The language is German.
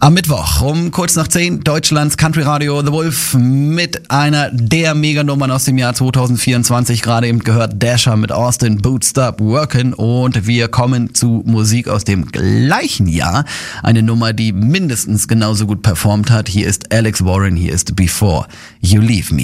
Am Mittwoch um kurz nach 10 Deutschlands Country Radio The Wolf mit einer der Meganummern aus dem Jahr 2024. Gerade eben gehört Dasher mit Austin, Boots Stop Workin', und wir kommen zu Musik aus dem gleichen Jahr. Eine Nummer, die mindestens genauso gut performt hat. Hier ist Alex Warren, hier ist Before You Leave Me.